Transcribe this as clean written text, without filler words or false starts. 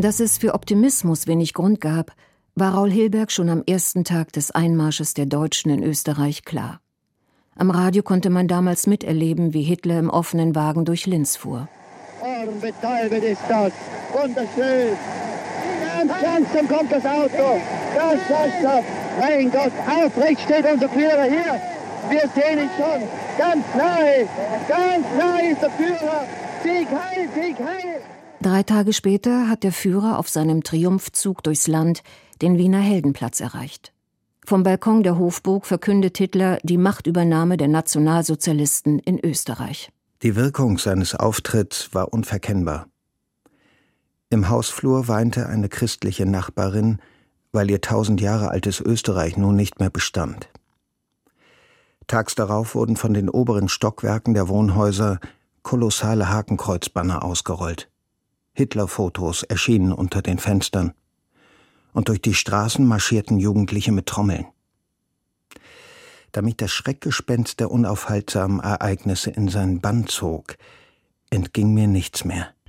Dass es für Optimismus wenig Grund gab, war Raul Hilberg schon am ersten Tag des Einmarsches der Deutschen in Österreich klar. Am Radio konnte man damals miterleben, wie Hitler im offenen Wagen durch Linz fuhr. Betäubend ist das. Wunderschön. Ganz langsam kommt das Auto. Das heißt das. Mein Gott, aufrecht steht unser Führer hier. Wir sehen ihn schon. Ganz nahe ist der Führer. Sieg heil, Sieg heil. 3 Tage später hat der Führer auf seinem Triumphzug durchs Land den Wiener Heldenplatz erreicht. Vom Balkon der Hofburg verkündet Hitler die Machtübernahme der Nationalsozialisten in Österreich. Die Wirkung seines Auftritts war unverkennbar. Im Hausflur weinte eine christliche Nachbarin, weil ihr 1000 Jahre altes Österreich nun nicht mehr bestand. Tags darauf wurden von den oberen Stockwerken der Wohnhäuser kolossale Hakenkreuzbanner ausgerollt. Hitlerfotos erschienen unter den Fenstern. Und durch die Straßen marschierten Jugendliche mit Trommeln. Damit das Schreckgespenst der unaufhaltsamen Ereignisse in seinen Bann zog, entging mir nichts mehr.